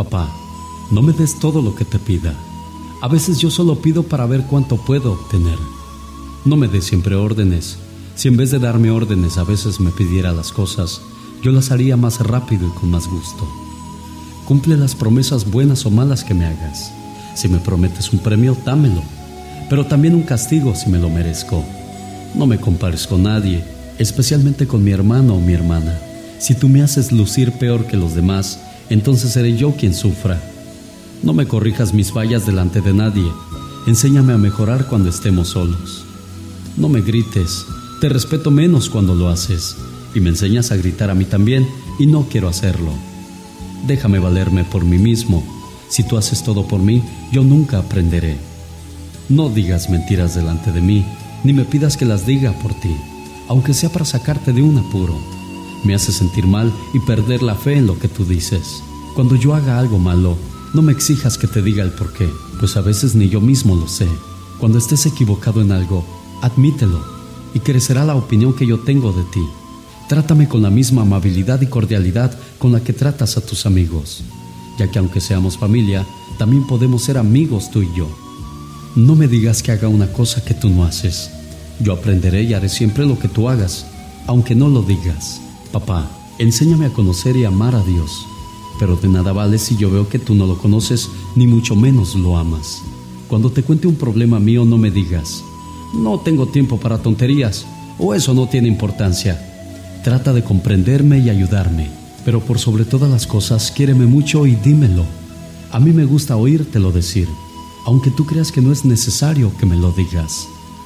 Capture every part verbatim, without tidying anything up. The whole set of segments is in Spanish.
Papá, no me des todo lo que te pida. A veces yo solo pido para ver cuánto puedo obtener. No me des siempre órdenes. Si en vez de darme órdenes a veces me pidiera las cosas, yo las haría más rápido y con más gusto. Cumple las promesas buenas o malas que me hagas. Si me prometes un premio, dámelo, pero también un castigo si me lo merezco. No me compares con nadie, especialmente con mi hermano o mi hermana. Si tú me haces lucir peor que los demás, entonces seré yo quien sufra. No me corrijas mis fallas delante de nadie. Enséñame a mejorar cuando estemos solos. No me grites, te respeto menos cuando lo haces, y me enseñas a gritar a mí también, y no quiero hacerlo. Déjame valerme por mí mismo. Si tú haces todo por mí, yo nunca aprenderé. No digas mentiras delante de mí, ni me pidas que las diga por ti, aunque sea para sacarte de un apuro. Me hace sentir mal y perder la fe en lo que tú dices. Cuando yo haga algo malo, no me exijas que te diga el por qué, pues a veces ni yo mismo lo sé. Cuando estés equivocado en algo, admítelo, y crecerá la opinión que yo tengo de ti. Trátame con la misma amabilidad y cordialidad con la que tratas a tus amigos, ya que aunque seamos familia, también podemos ser amigos tú y yo. No me digas que haga una cosa que tú no haces. Yo aprenderé y haré siempre lo que tú hagas, aunque no lo digas. Papá, enséñame a conocer y amar a Dios, pero de nada vale si yo veo que tú no lo conoces, ni mucho menos lo amas. Cuando te cuente un problema mío, no me digas: no tengo tiempo para tonterías, o eso no tiene importancia. Trata de comprenderme y ayudarme, pero por sobre todas las cosas, quiéreme mucho y dímelo. A mí me gusta oírtelo decir, aunque tú creas que no es necesario que me lo digas.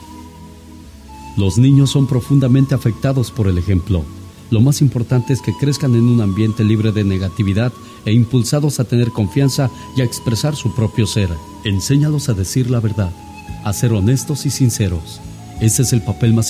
Los niños son profundamente afectados por el ejemplo. Lo más importante es que crezcan en un ambiente libre de negatividad e impulsados a tener confianza y a expresar su propio ser. Enséñalos a decir la verdad, a ser honestos y sinceros. Ese es el papel más